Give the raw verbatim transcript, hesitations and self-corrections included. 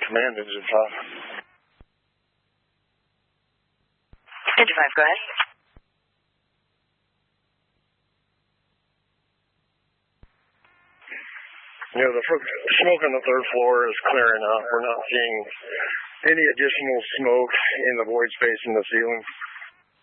Command engine five. Engine five, go ahead. You know, the smoke on the third floor is clearing up. We're not seeing any additional smoke in the void space in the ceiling.